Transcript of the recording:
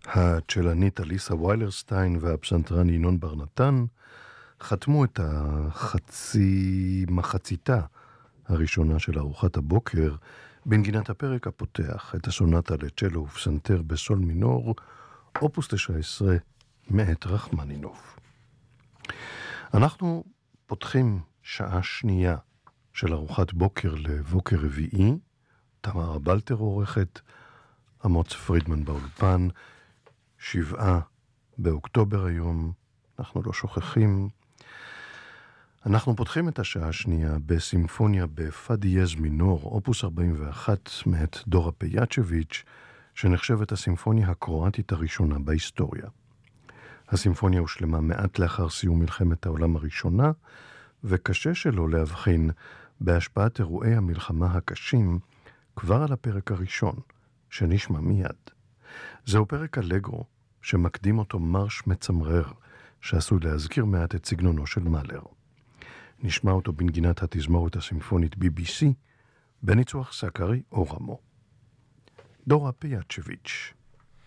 הצ'לנית אליסה ויילרסטיין והפסנתרן ינון בר נתן חתמו את מחציתה הראשונה של ארוחת הבוקר בנגינת הפרק הפותח, את הסונטה לצ'לו ופסנתר בסול מינור, אופוס 19 מאת רחמנינוב. אנחנו פותחים שעה שנייה של ארוחת בוקר לבוקר רביעי. תמרה בלטר עורכת, אמוץ פרידמן באולפן. 7 באוקטובר היום, אנחנו לא שוכחים. אנחנו פותחים את השעה השנייה בסימפוניה בפא דיאז מינור, אופוס 41 מאת דורה פיאצ'ביץ', שנחשבת הסימפוניה הקרואטית הראשונה בהיסטוריה. הסימפוניה הושלמה מעט לאחר סיום מלחמת העולם הראשונה, וקשה שלא להבחין בהשפעת אירועי המלחמה הקשים כבר על הפרק הראשון, שנשמע מיד. זהו פרק אלגרו, שמקדים אותו מרש מצמרר, שעשוי להזכיר מעט את סגנונו של מאלר. נשמע אותו בנגינת התזמורת הסימפונית BBC, בניצוח סקרי או רמו. דורה פיאצ'ביץ'.